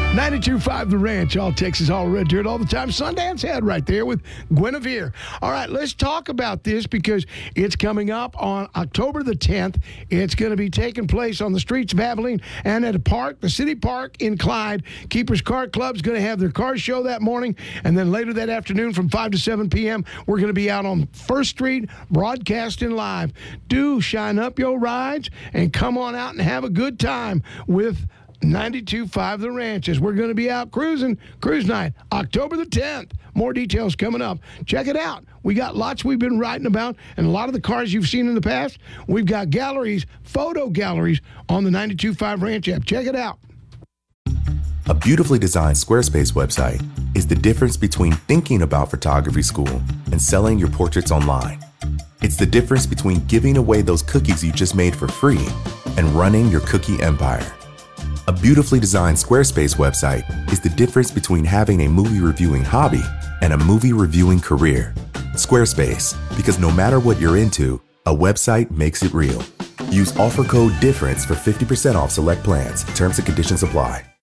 92.5 The Ranch, all Texas, all Red Dirt, all the time. Sundance Head right there with Guinevere. All right, let's talk about this because it's coming up on October the 10th. It's going to be taking place on the streets of Abilene and at a park, the City Park in Clyde. Keepers Car Club's going to have their car show that morning, and then later that afternoon from 5 to 7 p.m., we're going to be out on First Street broadcasting live. Do shine up your rides and come on out and have a good time with 92.5 The Ranch as we're going to be out cruising. Cruise night, October the 10th. More details coming up. Check it out. We got lots we've been writing about, and a lot of the cars you've seen in the past. We've got galleries, photo galleries on the 92.5 Ranch app. Check it out. A beautifully designed Squarespace website is the difference between thinking about photography school and selling your portraits online. It's the difference between giving away those cookies you just made for free and running your cookie empire. A beautifully designed Squarespace website is the difference between having a movie reviewing hobby and a movie reviewing career. Squarespace, because no matter what you're into, a website makes it real. Use offer code DIFFERENCE for 50% off select plans. Terms and conditions apply.